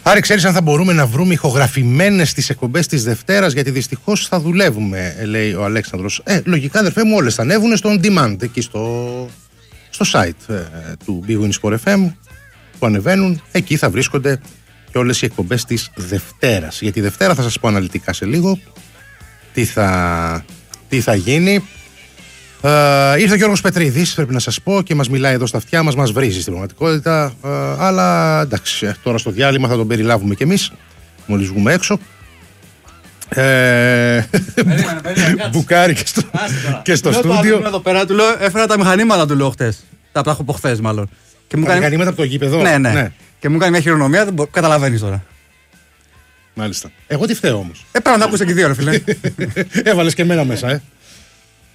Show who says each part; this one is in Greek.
Speaker 1: Άρη, ξέρεις αν θα μπορούμε να βρούμε ηχογραφημένες τις εκπομπές της Δευτέρας, γιατί δυστυχώς θα δουλεύουμε, λέει ο Αλέξανδρος. Λογικά, αδερφέ μου, όλες θα ανέβουν στο on demand, εκεί στο site του Big Win Sport FM που ανεβαίνουν. Εκεί θα βρίσκονται και όλες οι εκπομπές της Δευτέρας. Για τη Δευτέρα θα σας πω αναλυτικά σε λίγο τι θα γίνει. Ήρθε ο Γιώργος Πετρίδης, πρέπει να σας πω, και μας μιλάει εδώ στα αυτιά μας, μας βρίζει στην πραγματικότητα. Αλλά εντάξει, τώρα στο διάλειμμα θα τον περιλάβουμε κι εμείς, μόλις βγούμε έξω. Μπουκάρει και στο στούντιο.
Speaker 2: Εδώ πέρα του λέω, έφερα τα μηχανήματα του λέω χτες. Τα έχω από χθες μάλλον.
Speaker 1: Τα μηχανήματα από το γήπεδο.
Speaker 2: Ναι. Και μου κάνει μια χειρονομία, καταλαβαίνεις τώρα.
Speaker 1: Μάλιστα. Εγώ τι φταίω όμως?
Speaker 2: Πρέπει να ακούσω και δύο, ρε φίλε.
Speaker 1: Έβαλες και εμένα μέσα,